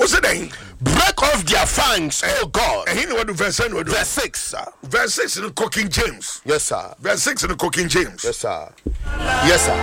Break off their fangs, oh God. And he know what verse 6, sir. Verse 6 in the King James. Yes, sir. Verse 6 in the King James. Yes, sir. Yes, sir.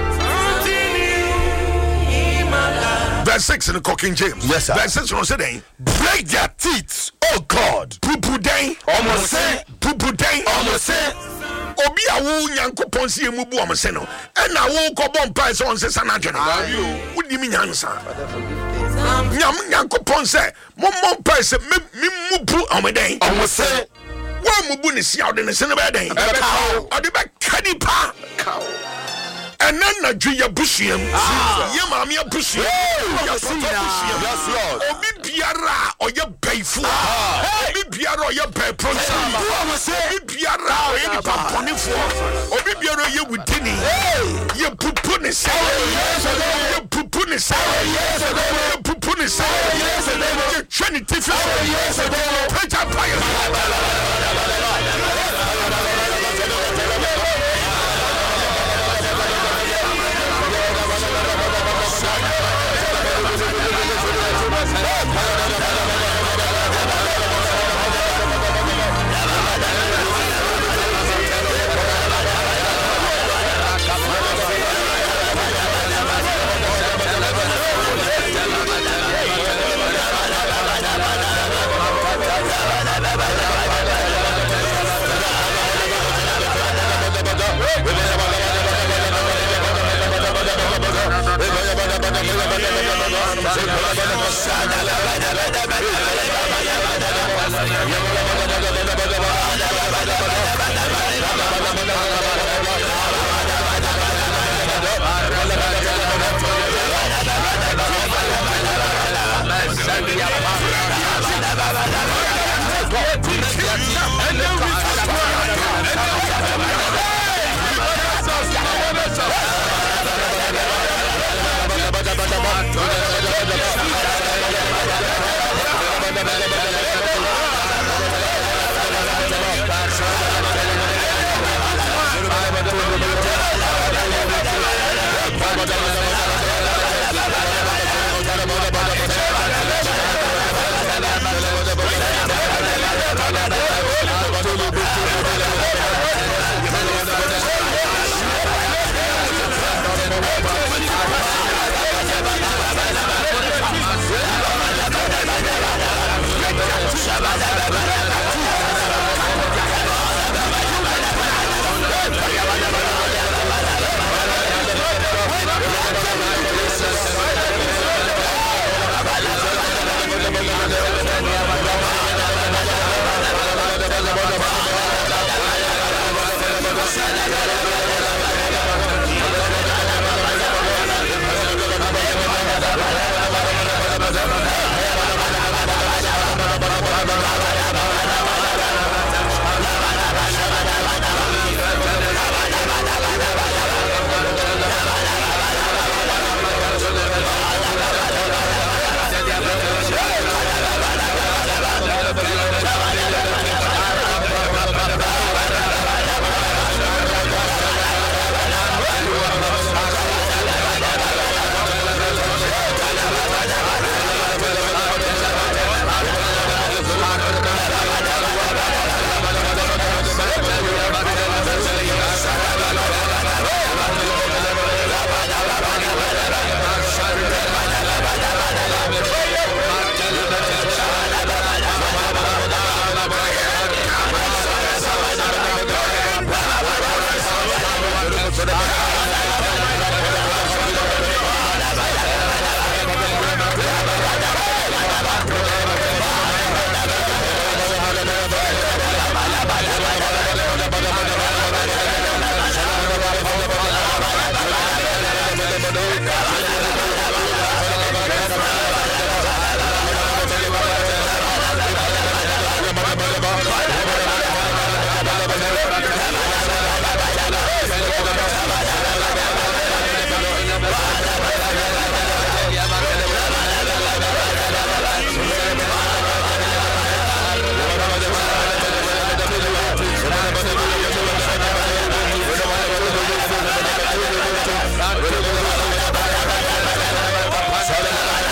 Verse 6 in the King James. Yes, sir. Verse 6 no say break their teeth, oh God. Pupu den. Almost say. Pupu den. Almost say. Obi awu Nyankopon se emu bu am se no. E na wo ko bom pa se on se sanadwe no. Wudi mi nyansa. Nyankopon se mo pa se me mu bu am den. Almost say. Wa mu bu ne sia ode ne se ne be den. Ode be kanipa. And then na juya bushiem. Ye mama ya bushiem. Yes Lord. Obi biara oye baifu. Obi biara oye baifonsa. Obi biara oye ni paponifo. Obi biara oye witini. Ye pupu ne se. Ye pupu ne se. Ye pupu ne se. Ye trinity fi. Preacher fire. Yeah.